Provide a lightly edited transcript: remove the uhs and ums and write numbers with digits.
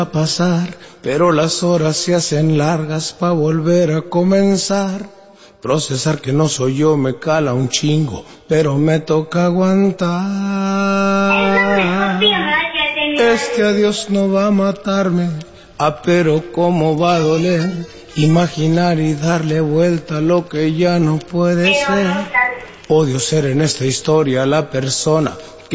a pasar, pero las horas se hacen largas pa' volver a comenzar. Procesar que no soy yo me cala un chingo, pero me toca aguantar. Este adiós no va a matarme, pero cómo va a doler. Imaginar y darle vuelta a lo que ya no puede ser. Odio ser en esta historia la persona